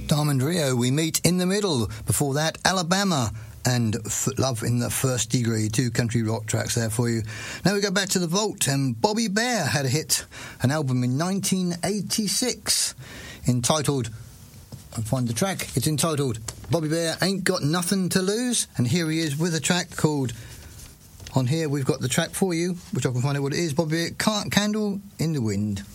Diamond Rio, We Meet in the Middle. Before that, Alabama and Love in the First Degree. Two country rock tracks there for you. Now we go back to the vault, and Bobby Bare had a hit, an album in 1986 entitled, I'll find the track, it's entitled Bobby Bare Ain't Got Nothing to Lose, and here he is with a track called, on here we've got the track for you, which I can find out what it is, Bobby Bare, Candle in the Wind.